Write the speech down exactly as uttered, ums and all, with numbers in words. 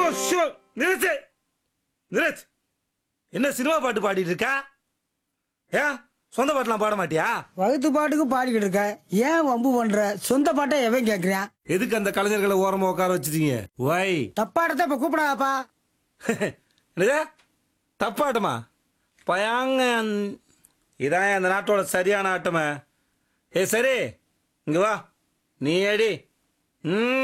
Show நிறுத்து நிறுத்து. என்ன சினிமா பாட்டு பாடிட்டு இருக்கா? ஏன் சொந்த பாட்டுலாம் பாட மாட்டியா? வகுத்து பாட்டுக்கு பாடிக்கிட்டு இருக்க, ஏன் வம்பு பண்ற? சொந்த பாட்டை எவன் கேக்குறான்? எதுக்கு அந்த கலைஞர்களை ஓரமா உட்கார வச்சிட்டீங்க? வை தப்பாடத்த இப்ப கூப்பிடாப்பா. என்னது தப்பாட்டமா? பயாங்க இதான் அந்த நாட்டோட சரியான ஆட்டமே. ஏ சரி இங்க வா, நீ அடி. ம்